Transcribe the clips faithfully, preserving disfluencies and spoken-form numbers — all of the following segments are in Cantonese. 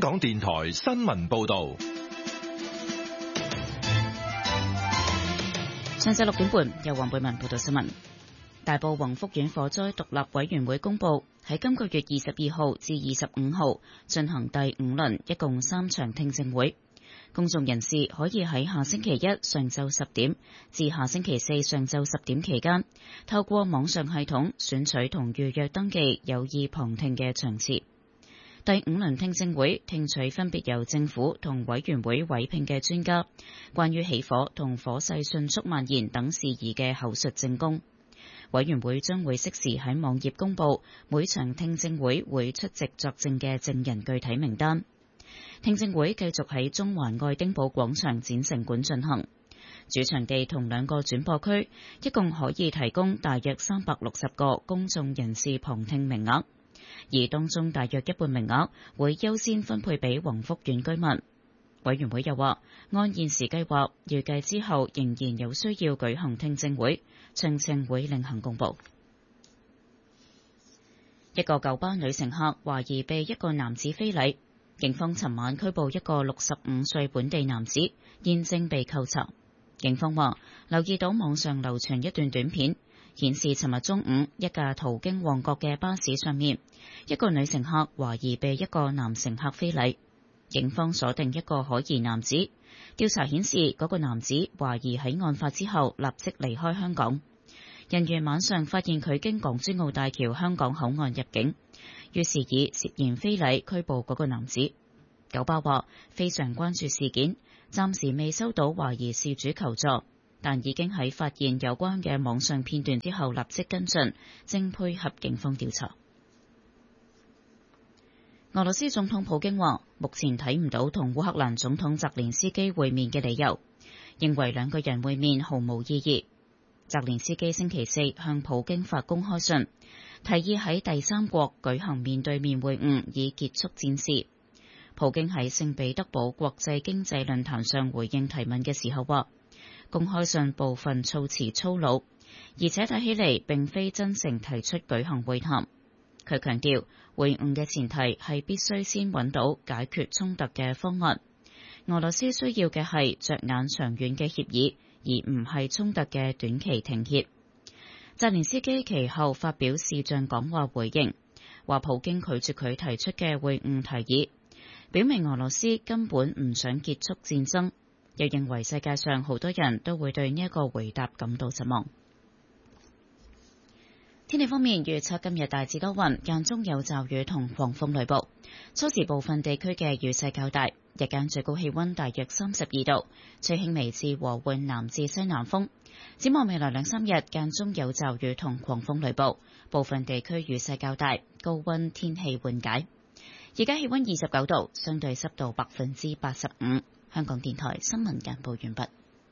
港電台新聞報道。 上晝六點半，由黃貝文報道新聞。大埔宏福苑火災獨立委員會公佈，喺今個月二十二號至二十五號進行第五輪，一共三場聽證會。公眾人士可以喺下星期一上晝十點至下星期四上晝十點期間，透過網上系統選取同預約登記有意旁聽嘅場次。第五輪聽證會聽取分別由政府同委員會委聘嘅專家，關於起火同火勢迅速蔓延等事宜嘅口述證供。委員會將會適時喺網頁公佈每場聽證會會出席作證嘅證人具體名單。聽證會繼續喺中環愛丁堡廣場展城館進行，主場地同兩個轉播區一共可以提供大約三百六十個公眾人士旁聽名額。而當中大約一半名額會優先分配俾宏福苑居民。委員會又話，按現時計劃，預計之後仍然有需要舉行聽證會，詳情會另行公佈。一個九巴女乘客懷疑被一個男子非禮，警方尋晚拘捕一個六十五歲本地男子，現正被扣查。警方話，留意到網上流傳一段短片，顯示尋日中午一架途經旺角嘅巴士上面，一個女乘客懷疑被一個男乘客非禮。警方鎖定一個可疑男子，調查顯示嗰個男子懷疑喺案發之後立即離開香港。人員晚上發現佢經港珠澳大橋香港口岸入境，於是以涉嫌非禮拘捕嗰個男子。九巴話非常關注事件，暫時未收到懷疑事主求助，但已經喺發現有關嘅網上片段之後立即跟進，正配合警方調查。俄羅斯總統普京話，目前睇唔到同烏克蘭總統澤連斯基會面嘅理由，認為兩個人會面毫無意義。澤連斯基星期四向普京發公開信，提議喺第三國舉行面對面會晤，以結束戰事。普京喺聖彼得堡國際經濟論壇上回應提問嘅時候話，公開信部分措辭粗魯，而且睇起嚟並非真誠提出舉行會談。佢強調，會晤嘅前提係必須先揾到解決衝突嘅方案。俄羅斯需要嘅係着眼長遠嘅協議，而唔係衝突嘅短期停歇。澤連斯基其後發表視像講話回應，話普京拒絕佢提出嘅會晤提議，表明俄羅斯根本唔想結束戰爭，又認為世界上好多人都會對呢一個回答感到失望。天氣方面，預測今日大致多雲，間中有驟雨同狂風雷暴，初時部分地區嘅雨勢較大，日間最高氣溫大約三十二度，吹輕微至和緩南至西南風。展望未來兩三日，間中有驟雨同狂風雷暴，部分地區雨勢較大，高溫天氣緩解。而家氣溫二十九度，相對濕度百分之八十五。香港電台新聞簡報完畢。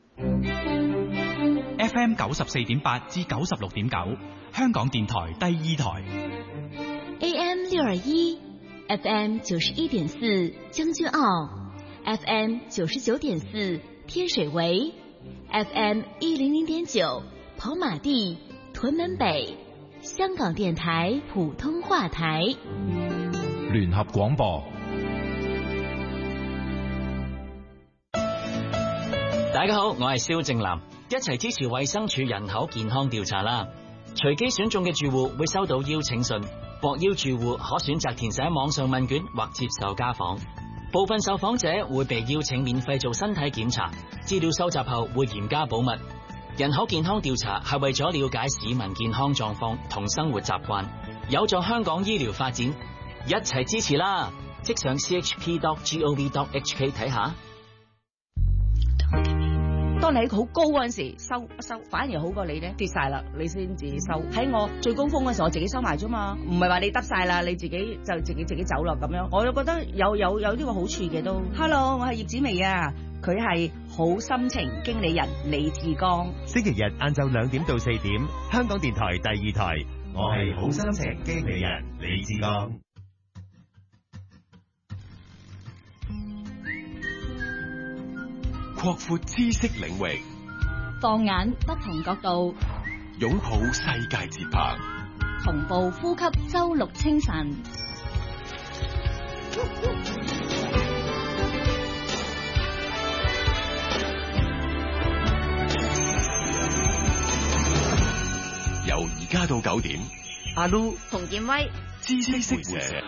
F M 九十四點八至九十六點九，香港電台第二台。 A M 六二一 ，F M 九十一點四將軍澳 ，F M 九十九點四天水圍 ，F M 一零零點九跑馬地屯門北，香港電台普通話台。 聯合廣播。 大家好，我係蕭正南，一齊支持衛生署人口健康調查啦！隨機選中嘅住戶會收到邀請信，獲邀住戶可選擇填寫網上問卷或接受家訪。部分受訪者會被邀請免費做身體檢查，資料收集後會嚴加保密。人口健康調查係為咗了解市民健康狀況同生活習慣，有助香港醫療發展，一齊支持啦！即上 c h p dot gov dot h k 睇下。 當你喺好高嗰陣時收一收，反而好過你咧跌晒啦，你先自己收。喺我最高峰嗰時，我自己收埋啫嘛，唔係話你得晒啦，你自己就自己自己走咯咁樣。我就覺得有有有呢個好處嘅都。Hello， 我係葉子薇啊，佢係好心情經理人李志剛。 星期日晏晝兩點到四點，香港電台第二台，我係好心情經理人李志剛。 擴闊知識領域， 放眼不同角度， 擁抱世界節拍， 同步呼吸周六清晨。 加到九點， 阿 Lu 洪建威， 知識會社。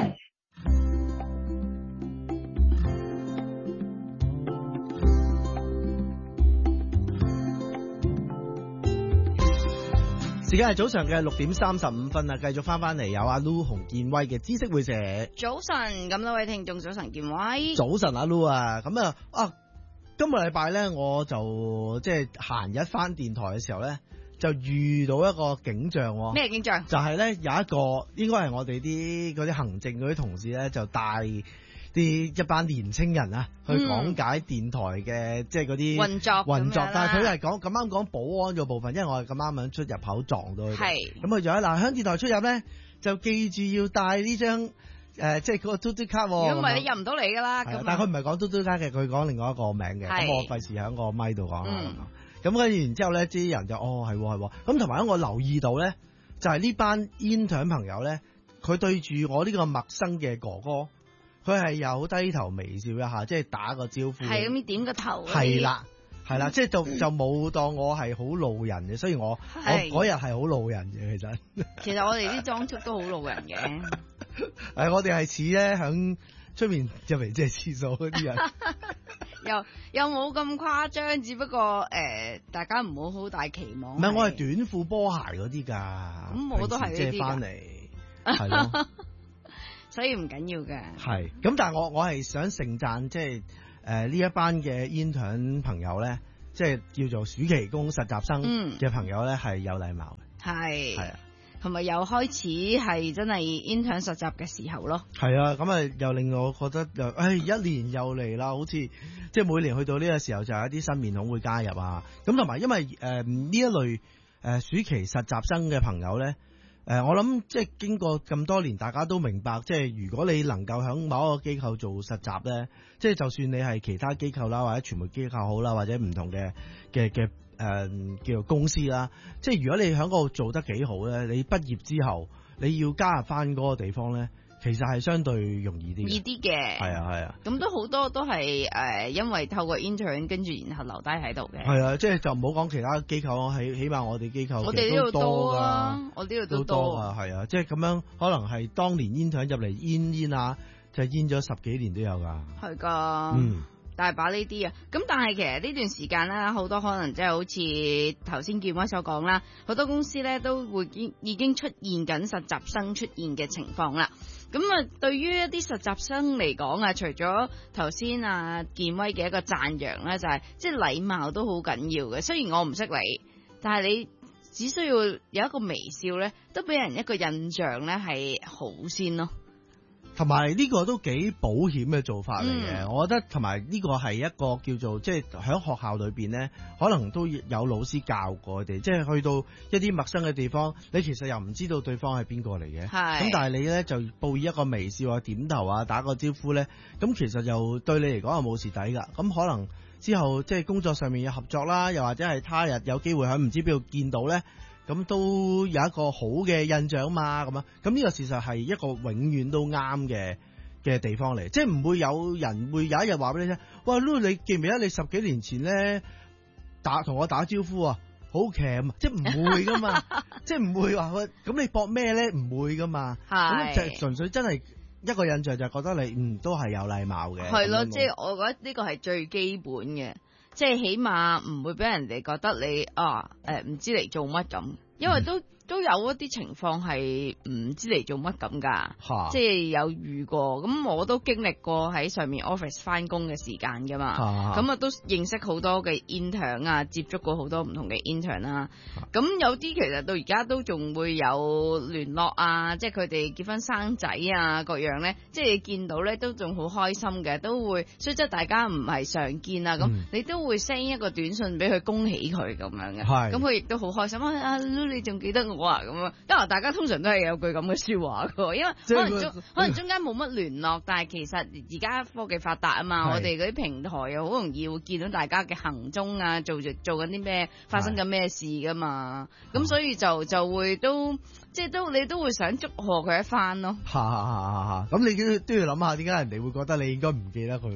時間係早上嘅六點三十五分啊，繼續翻翻嚟有阿 Lu 洪建威嘅知識會社。 早晨，咁多位聽眾早晨，建威。 早晨阿 Lu 啊，咁啊啊，今個禮拜咧我就即係閒日翻電台嘅時候咧，就遇到一個景象。 咩景象？ 就係咧有一個應該係我哋啲嗰啲行政嗰啲同事咧，就帶啲一班年青人啊，去講解電台嘅、嗯、即係嗰啲運作運作，但係佢係講咁啱講保安嘅部分，因為我係咁啱響出入口撞到佢。係咁佢就喺嗱響電台出入咧，就記住要帶呢張誒即係嗰個嘟嘟卡。如果唔係你入唔到嚟㗎啦。但係佢唔係講嘟嘟卡嘅，佢講另外一個名嘅。咁我費事喺個咪度講啦。咁跟住然之後咧，啲人就哦係喎係喎。咁同埋我留意到咧，就係呢班 intern 朋友咧，佢對住我呢個陌生嘅哥哥。佢係有低頭微笑一下，即係打個招呼。係咁點個頭。係啦，係啦，即係就就冇當我係好路人嘅，雖然我我嗰日係好路人嘅，其實。 其實我哋啲裝束都好路人嘅。 誒，我哋係似咧響出面入嚟即係廁所嗰啲人。 又又冇咁誇張，只不過誒、呃，大家唔好好大期望。 唔係，我係短褲波鞋嗰啲㗎。 咁我都係呢啲。借翻嚟，係咯。所以唔緊要嘅， 係咁，但係我我係想盛讚，即係誒呢一班嘅 intern 朋友咧，即係叫做暑期工實習生嘅朋友咧，係、嗯、有禮貌嘅，係係啊， 同埋又開始係真係 intern 實習嘅時候咯， 係啊，咁啊又令我覺得又，唉一年又嚟啦，好似即係每年去到呢個時候就有一啲新面孔會加入啊，咁同埋因為誒呢、呃、一類誒、呃、暑期實習生嘅朋友咧。誒、呃，我諗即係經過咁多年，大家都明白，即係如果你能夠喺某一個機構做實習咧，即係就算你係其他機構啦，或者傳媒機構好啦，或者唔同嘅嘅嘅誒叫做公司啦，即係如果你喺嗰度做得幾好咧，你畢業之後你要加入翻嗰個地方咧，其實係相對容易啲， 易啲嘅， 係啊係啊， 咁都好多都係誒、呃，因為透過 intern 跟住然後留低喺度嘅， 係啊，即係就唔好講其他機構，起起碼我哋機構我哋呢度多噶， 我呢度都多噶，係啊，即係咁樣，可能係當年 intern 入嚟煙煙啊，就煙咗十幾年都有噶， 係噶，嗯，大把呢啲啊，咁但係其實呢段時間咧，好多可能即係好似頭先建威所講啦，好多公司咧都會已經出現緊實習生出現嘅情況啦。咁啊，對於一啲實習生嚟講啊，除咗頭先啊建威嘅一個讚揚咧，就係即係禮貌都好緊要嘅。雖然我唔識你，但係你只需要有一個微笑咧，都俾人一個印象咧係好先咯。 同埋呢個都幾保險嘅做法嚟嘅、嗯，我覺得同埋呢個係一個叫做即係喺學校裏邊咧，可能都有老師教過我哋，即係去到一啲陌生嘅地方，你其實又唔知道對方係邊個嚟嘅，咁但係你咧就報以一個微笑啊、點頭啊、打個招呼咧，咁其實又對你嚟講係冇蝕底噶，咁可能之後即係工作上面嘅合作啦，又或者係他日有機會喺唔知邊度見到咧。咁都有一個好嘅印象嘛，咁啊，咁呢個事實係一個永遠都啱嘅嘅地方嚟，即係唔會有人會有一日話俾你聽，哇，Lu，你記唔記得你十幾年前咧打同我打招呼啊，好鉗啊，即係唔會噶嘛，即係唔會話咁你搏咩咧？唔會噶嘛，咁就純粹真係一個印象就係覺得你嗯都係有禮貌嘅，係咯，即係我覺得呢個係最基本嘅。即係起碼唔會俾人哋覺得你啊誒唔知嚟做乜咁，因為都、嗯、都有一啲情況係唔知嚟做乜咁噶，即係有遇過，咁我都經歷過喺上面 office 翻工嘅時間噶嘛，咁啊都認識好多嘅 intern 啊，接觸過好多唔同嘅 intern 啦，咁有啲其實到而家都仲會有聯絡啊，即係佢哋結婚生仔啊各樣咧，即係你見到咧都仲好開心嘅，都會雖則大家唔係常見啊，咁、嗯、你都會 send 一個短信俾佢恭喜佢咁樣嘅，咁佢亦都好開心啊！阿 Lu 你仲記得我啊咁樣，因為大家通常都係有句咁嘅說話嘅，因為可能中可能中間冇乜聯絡，但係其實而家科技發達啊嘛，我哋嗰啲平台又好容易會見到大家嘅行蹤啊，做做做緊啲咩，發生緊咩事噶嘛，咁所以就就會都即係都你都會想祝賀佢一番咯。嚇嚇嚇嚇嚇！咁你都都要諗下點解人哋會覺得你應該唔記得佢咯？唔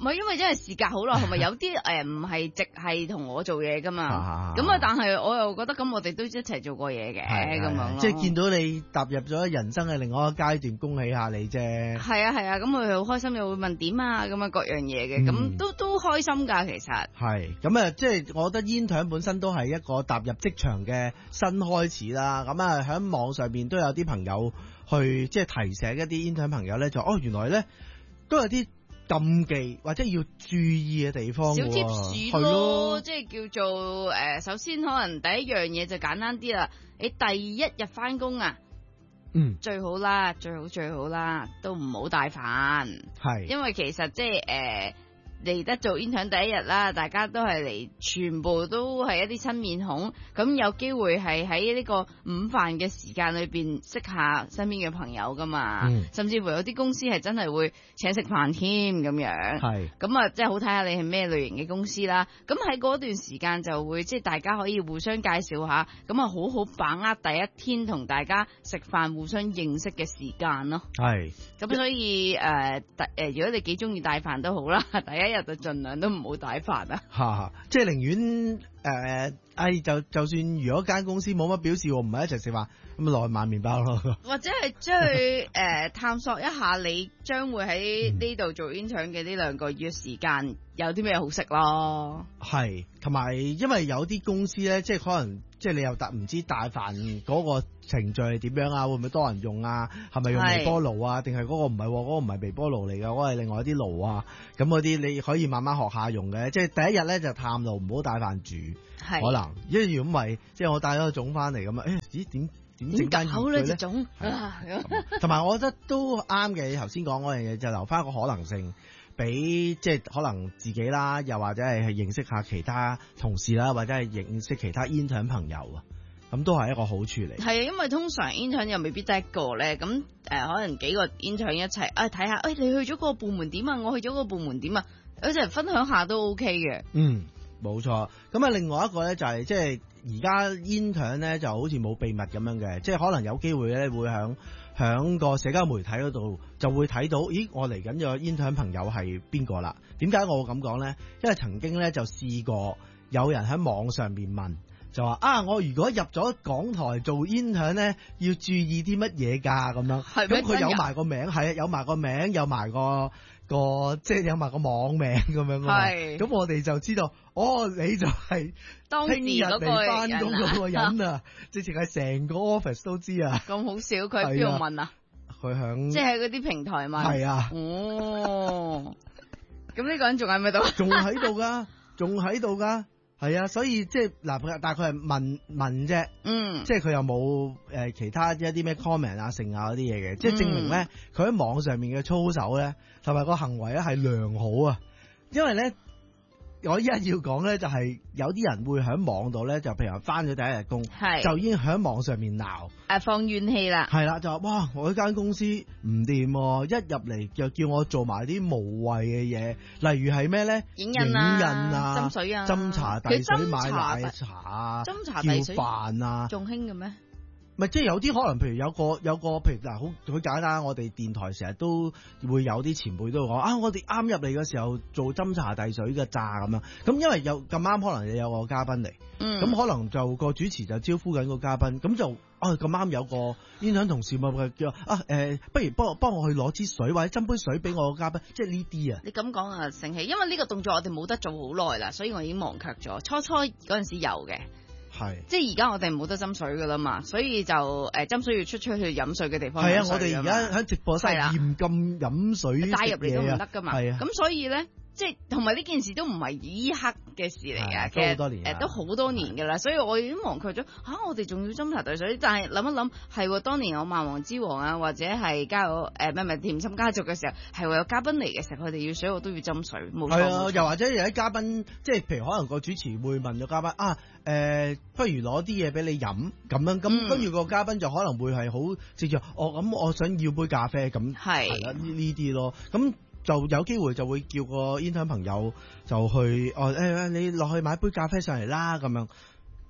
唔係因為真係時隔好耐，同埋有啲誒唔係直係同我做嘢噶嘛，咁啊但係我又覺得咁我哋都一齊做過嘢嘅咁樣咯， 即係見到你踏入咗人生嘅另外一個階段，恭喜下你啫。 係啊係啊，咁佢好開心，又會問點啊咁啊各樣嘢嘅，咁、嗯、都都開心㗎其實。係咁啊，即係我覺得intern本身都係一個踏入職場嘅新開始啦。咁啊喺網上邊都有啲朋友去即係提醒一啲intern朋友咧，就哦原來咧都有啲禁忌或者要注意嘅地方， 小貼士咯，即係叫做誒、呃，首先可能第一樣嘢就簡單啲啦。你第一日翻工啊， 嗯， 最好啦，最好最好啦，都唔好帶飯，係，因為其實即係誒嚟得做 intern 第一日啦，大家都係嚟，全部都係一啲新面孔，咁有機會係喺呢個午飯嘅時間裏邊識下身邊嘅朋友噶嘛、嗯，甚至乎有啲公司係真係會請食飯添咁樣，係，咁啊即係好睇下你係咩類型嘅公司啦。咁喺嗰段時間就會即係大家可以互相介紹下，咁啊好好把握第一天同大家食飯互相認識嘅時間咯。係，咁所以誒，誒、呃呃，如果你幾中意帶飯都好啦，第一日就盡量都唔好帶飯啊！嚇， 即係寧願誒，哎，就就算如果間公司冇乜表示，我唔係一齊食飯，咁落去買麵包咯。 或者係將去誒探索一下，你將會喺呢度做 intern 嘅呢兩個月時間，有啲咩好食咯？係， 同埋因為有啲公司咧，即係可能即係你又唔知帶飯嗰個程序係點樣啊？會唔會多人用啊？係咪用微波爐啊？定係嗰個唔係？嗰、嗰個唔係微波爐嚟㗎，嗰個係另外一啲爐啊。咁嗰啲你可以慢慢學下用嘅。即係第一日咧就探路，唔好帶飯煮。係可能，因為如果唔係，即係我帶咗個粽翻嚟咁啊，誒咦點點整間熱佢咧？粽同埋我覺得都啱嘅。你頭先講嗰樣嘢就留翻個可能性，俾即係可能自己啦，又或者係認識下其他同事啦，或者係認識其他 intern 朋友啊，咁都係一個好處嚟。係啊，因為通常 intern 又未必得一個咧，咁誒、呃、可能幾個 intern 一齊啊睇下，誒、哎、你去咗個部門點啊，我去咗個部門點啊，一齊分享下都 OK 嘅。嗯。冇錯，咁啊，另外一個咧就係即係而家 intern 咧就好似冇秘密咁樣嘅，即係可能有機會咧會響響個社交媒體嗰度就會睇到，咦，我嚟緊個 intern 朋友係邊個啦？點解我會咁講咧？因為曾經咧就試過有人喺網上面問，就話啊，我如果入咗港台做 intern 咧，要注意啲乜嘢㗎？咁樣，咁佢有埋個名，係啊，有埋個名，有埋個。個即係有埋個網名咁樣咯，咁我哋就知道，哦，你就係聽日嚟翻工嗰個人啊，直情係成個 office 都知啊。咁好少，佢喺邊度問啊？佢響即係喺嗰啲平台問。係啊。哦。咁呢個人仲喺咪度？仲喺度噶，仲喺度噶。係啊，所以即係嗱，但係佢係問問啫，嗯，即係佢又冇誒其他一啲咩 comment 啊、剩啊嗰啲嘢嘅，即係證明咧佢喺網上面嘅操守咧，同埋個行為咧係良好啊，因為咧。我依家要講咧，就係有啲人會喺網度咧，就譬如話翻咗第一日工，就已經喺網上面鬧，誒放怨氣啦，係啦，就話哇，我呢間公司唔掂，一入嚟就叫我做埋啲無謂嘅嘢，例如係咩咧？影印啊，影印啊，斟水啊，斟茶遞水，買奶茶啊，斟茶遞水，叫飯啊，仲興嘅咩？咪即係有啲可能，譬如有個有個，譬如嗱，好好簡單，我哋電台成日都會有啲前輩都會講啊，我哋啱入嚟嘅時候做斟茶遞水嘅咋咁樣，咁因為有咁啱可能你有個嘉賓嚟，咁、嗯、可能就個主持就招呼緊個嘉賓，咁就啊咁啱有個 intern 同事咪叫啊誒、呃，不如幫幫我去攞支水或者斟杯水俾我個嘉賓，即係呢啲啊。你咁講啊，盛氣，因為呢個動作我哋冇得做好耐啦，所以我已經忘卻咗。初初嗰陣時有嘅。係，即係而家我哋冇得斟水噶啦嘛，所以就誒斟水要出出去飲水嘅地方。係啊，我哋而家喺直播室嚴禁飲水帶入嚟都唔得噶嘛。係啊，咁所以咧，即係同埋呢件事都唔係依刻嘅事嚟嘅，其實好多年誒都好多年噶啦，所以我已經忘卻咗吓，我哋仲要斟茶遞水。但係諗一諗，係當年我萬王之王啊，或者係家有誒咩咩甜心家族嘅時候，係會有嘉賓嚟嘅時候，佢哋要水我都要斟水。冇錯。係啊，又或者有啲嘉賓，即係譬如可能個主持會問咗嘉賓啊。誒、呃，不如攞啲嘢俾你飲咁樣，咁跟住個嘉賓就可能會係好直接，哦咁我想要杯咖啡咁，係啦呢呢啲咯，咁就有機會就會叫個 intern 朋友就去，哦誒、哎、你落去買杯咖啡上嚟啦咁樣，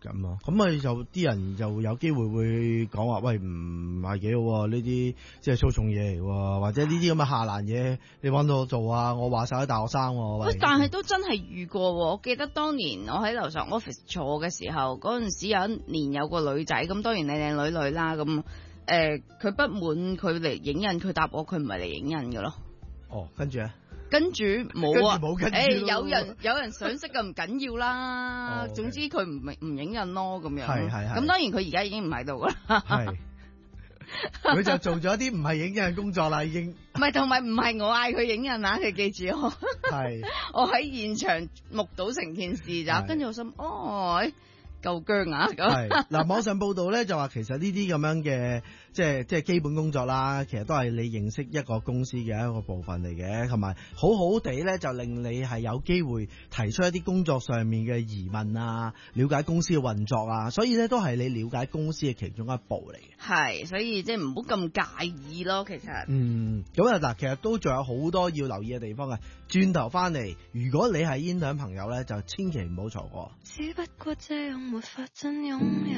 咁咯。咁咪就啲人就有機會會講話，喂，唔係幾好喎，呢啲即係粗重嘢嚟喎，或者呢啲咁嘅下欄嘢，你揾到我做啊？我話晒啲大學生喎。 喂，但係都真係遇過喎。我記得當年我喺樓上 office 坐嘅時候，嗰陣時有一年有個女仔，咁當然靚靚女女啦，咁誒佢不滿佢嚟影印，佢答我佢唔係嚟影印嘅咯。 哦，跟住咧？ 跟住冇啊， 冇跟住， 誒有人有人想識嘅唔緊要啦， 哦 okay. 總之佢唔唔影印咯咁樣。 係係係。 咁當然佢而家已經唔喺度噶啦。 係。佢就做咗啲唔係影印嘅工作啦，已經。 唔係，同埋唔係我嗌佢影印啊，佢記住我。 係。 我喺現場目睹成件事咋，跟住我心，哦，夠僵啊咁。 係嗱，網上報道咧就話其實呢啲咁樣嘅即係即係基本工作啦，其實都係你認識一個公司嘅一個部分嚟嘅，同埋好好地咧就令你係有機會提出一啲工作上面嘅疑問啊，了解公司嘅運作啊，所以咧都係你了解公司嘅其中一步嚟嘅。 係，所以即係唔好咁介意咯，其實。 嗯，咁啊嗱，其實都仲有好多要留意嘅地方嘅。轉頭翻嚟，如果你係intern朋友咧，就千祈唔好錯過。 只不過這樣沒法真擁有，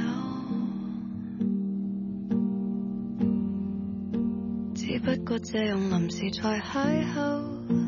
只不過這樣臨時才邂逅。